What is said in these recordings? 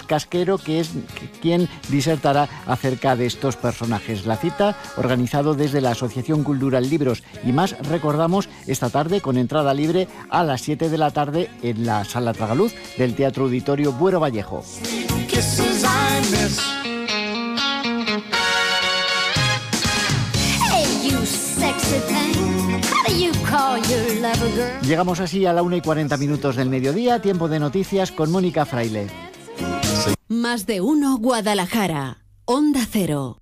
Casquero, que es quien disertará acerca de estos personajes. La cita, organizado desde la Asociación Cultural Libros y Más, recordamos, esta tarde con entrada libre a las 7 de la tarde en la Sala Tragaluz del Teatro Auditorio Buero Vallejo. Llegamos así a la 1:40 del mediodía, tiempo de noticias con Mónica Fraile. Más de uno Guadalajara, Onda Cero.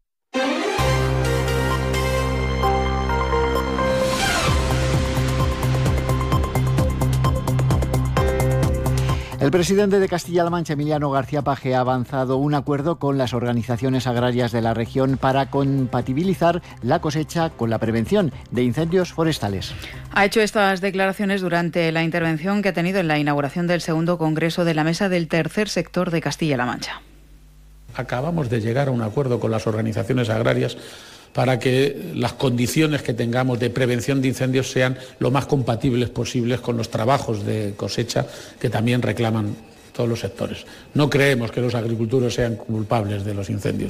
El presidente de Castilla-La Mancha, Emiliano García Paje, ha avanzado un acuerdo con las organizaciones agrarias de la región para compatibilizar la cosecha con la prevención de incendios forestales. Ha hecho estas declaraciones durante la intervención que ha tenido en la inauguración del segundo congreso de la Mesa del Tercer Sector de Castilla-La Mancha. Acabamos de llegar a un acuerdo con las organizaciones agrarias para que las condiciones que tengamos de prevención de incendios sean lo más compatibles posibles con los trabajos de cosecha que también reclaman todos los sectores. No creemos que los agricultores sean culpables de los incendios.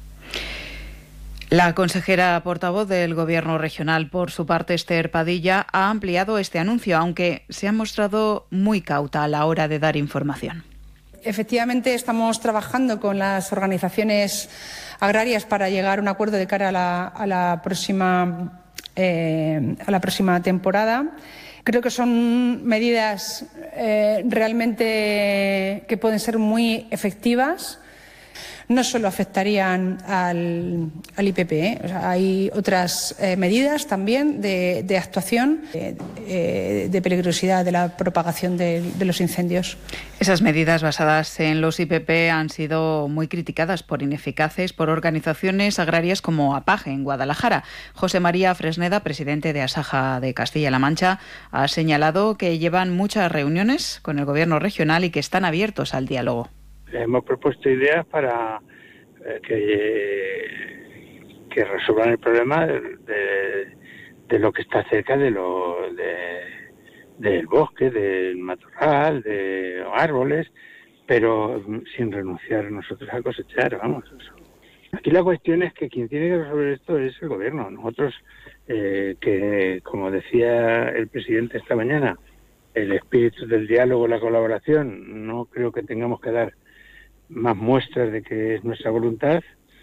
La consejera portavoz del Gobierno regional, por su parte, Esther Padilla, ha ampliado este anuncio, aunque se ha mostrado muy cauta a la hora de dar información. Efectivamente, estamos trabajando con las organizaciones agrarias para llegar a un acuerdo de cara a la próxima temporada. Creo que son medidas realmente que pueden ser muy efectivas. No solo afectarían al IPP, o sea, hay otras medidas también de actuación, de peligrosidad de la propagación de los incendios. Esas medidas basadas en los IPP han sido muy criticadas por ineficaces por organizaciones agrarias como APAGE en Guadalajara. José María Fresneda, presidente de Asaja de Castilla-La Mancha, ha señalado que llevan muchas reuniones con el Gobierno regional y que están abiertos al diálogo. Hemos propuesto ideas para que resuelvan el problema de lo que está cerca del bosque, del matorral, de árboles, pero sin renunciar nosotros a cosechar, vamos. Aquí la cuestión es que quien tiene que resolver esto es el gobierno. Nosotros, que como decía el presidente esta mañana, el espíritu del diálogo, la colaboración, no creo que tengamos que dar más muestras de que es nuestra voluntad,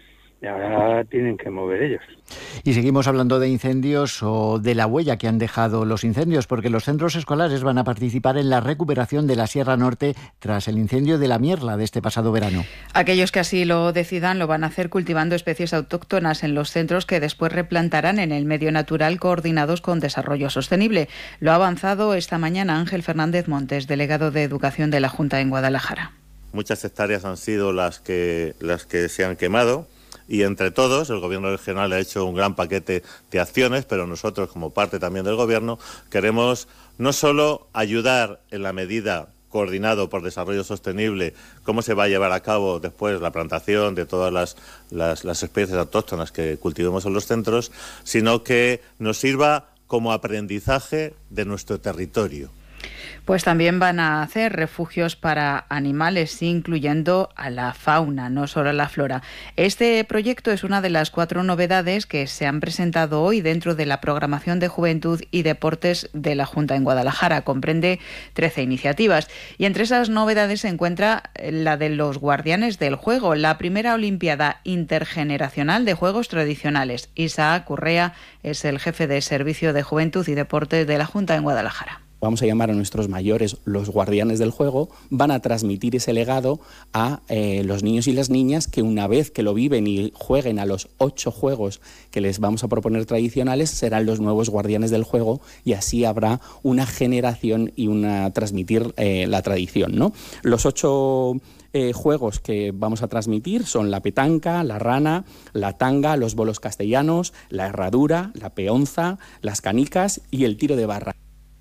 y ahora tienen que mover ellos. Y seguimos hablando de incendios o de la huella que han dejado los incendios, porque los centros escolares van a participar en la recuperación de la Sierra Norte tras el incendio de la Mierla de este pasado verano. Aquellos que así lo decidan lo van a hacer cultivando especies autóctonas en los centros que después replantarán en el medio natural coordinados con desarrollo sostenible. Lo ha avanzado esta mañana Ángel Fernández Montes, delegado de Educación de la Junta en Guadalajara. Muchas hectáreas han sido las que se han quemado y entre todos el Gobierno regional ha hecho un gran paquete de acciones, pero nosotros como parte también del Gobierno queremos no solo ayudar en la medida coordinado por desarrollo sostenible cómo se va a llevar a cabo después la plantación de todas las especies autóctonas que cultivemos en los centros, sino que nos sirva como aprendizaje de nuestro territorio. Pues también van a hacer refugios para animales, incluyendo a la fauna, no solo a la flora. Este proyecto es una de las 4 novedades que se han presentado hoy dentro de la programación de Juventud y Deportes de la Junta en Guadalajara. Comprende 13 iniciativas y entre esas novedades se encuentra la de los Guardianes del Juego, la primera Olimpiada intergeneracional de juegos tradicionales. Isaac Urrea es el jefe de Servicio de Juventud y Deportes de la Junta en Guadalajara. Vamos a llamar a nuestros mayores los guardianes del juego, van a transmitir ese legado a los niños y las niñas que una vez que lo viven y jueguen a los 8 juegos que les vamos a proponer tradicionales, serán los nuevos guardianes del juego y así habrá una generación y transmitir la tradición, ¿no? Los 8 juegos que vamos a transmitir son la petanca, la rana, la tanga, los bolos castellanos, la herradura, la peonza, las canicas y el tiro de barra.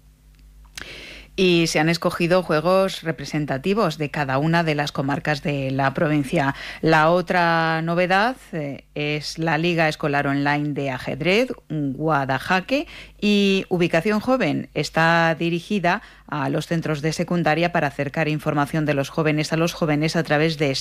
Y se han escogido juegos representativos de cada una de las comarcas de la provincia. La otra novedad es la Liga Escolar Online de Ajedrez, Guadajaque, y Ubicación Joven. Está dirigida a los centros de secundaria para acercar información de los jóvenes a los jóvenes a través de